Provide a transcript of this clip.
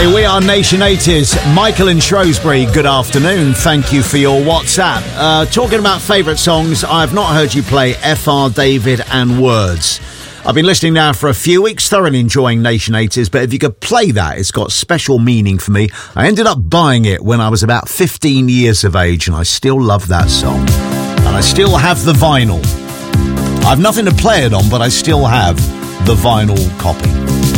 Hey, we are Nation 80s. Michael in Shrewsbury, good afternoon. Thank you for your WhatsApp. Talking about favourite songs, I've not heard you play F.R. David and Words. I've been listening now for a few weeks, thoroughly enjoying Nation 80s, but if you could play that, it's got special meaning for me. I ended up buying it when I was about 15 years of age, and I still love that song. And I still have the vinyl. I've nothing to play it on, but I still have the vinyl copy.